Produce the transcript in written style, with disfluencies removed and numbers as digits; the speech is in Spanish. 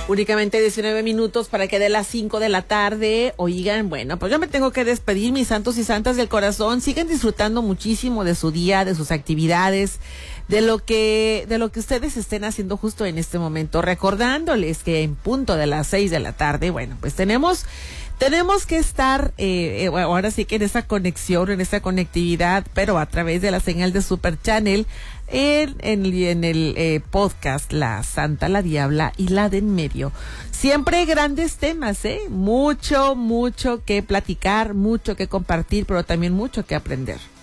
Únicamente 19 minutos para que dé las 5 de la tarde. Oigan, bueno, pues yo me tengo que despedir, mis santos y santas del corazón. Sigan disfrutando muchísimo de su día, de sus actividades, de lo que ustedes estén haciendo justo en este momento. Recordándoles que en punto de las 6 de la tarde, bueno, pues tenemos que estar, ahora sí que en esa conexión, en esa conectividad, pero a través de la señal de Super Channel, en el podcast La Santa, la Diabla y la de en medio. Siempre grandes temas, mucho que platicar, mucho que compartir, pero también mucho que aprender.